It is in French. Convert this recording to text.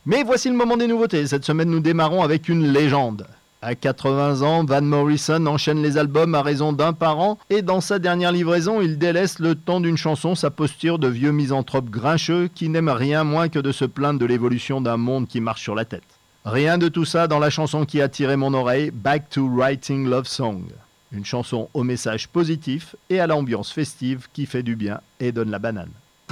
Mais voici le moment des nouveautés. Cette semaine, nous démarrons avec une légende. À 80 ans, Van Morrison enchaîne les albums à raison d'un par an et dans sa dernière livraison, il délaisse le temps d'une chanson sa posture de vieux misanthrope grincheux qui n'aime rien moins que de se plaindre de l'évolution d'un monde qui marche sur la tête. Rien de tout ça dans la chanson qui a attiré mon oreille, Back to Writing Love Song. Une chanson au message positif et à l'ambiance festive qui fait du bien et donne la banane.